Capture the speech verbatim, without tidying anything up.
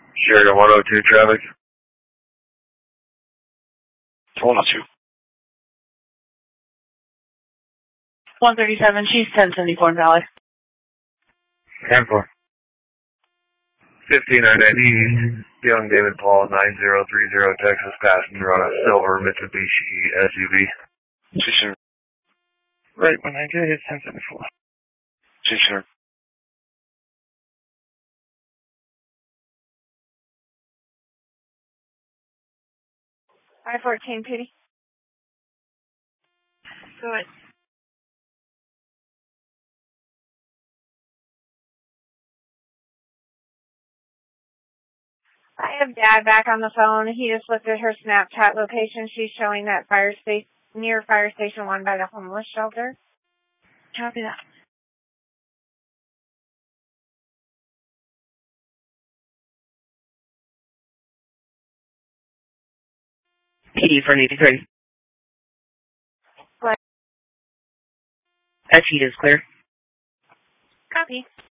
Sheridan one oh two traffic. one oh two. one thirty-seven, she's ten seventy-four Valley. ten four. fifty-nine ninety, Young David Paul, nine zero three zero, Texas, passenger on a silver Mitsubishi S U V. Two sir. Right when I get hit, ten seventy-four. Two sir. I fourteen, P D. Good. I have Dad back on the phone. He just looked at her Snapchat location. She's showing that fire station near Fire Station One by the homeless shelter. Copy that. P D for eighty-three. What? S E is clear. Copy.